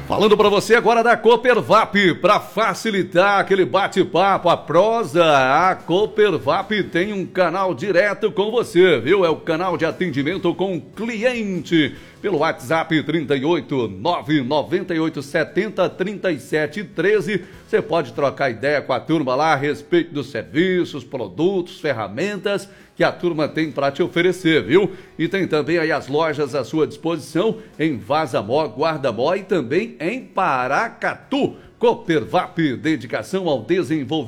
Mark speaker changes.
Speaker 1: Falando para você agora da Coopervap, para facilitar aquele bate-papo, a prosa, a Coopervap tem um canal direto com você, viu? É o canal de atendimento com o cliente, pelo WhatsApp 38 998 70 37 13. Você pode trocar ideia com a turma lá a respeito dos serviços, produtos, ferramentas que a turma tem para te oferecer, viu? E tem também aí as lojas à sua disposição em Vazamó, Guardamó e também em Paracatu. Coopervap, dedicação ao desenvolvimento.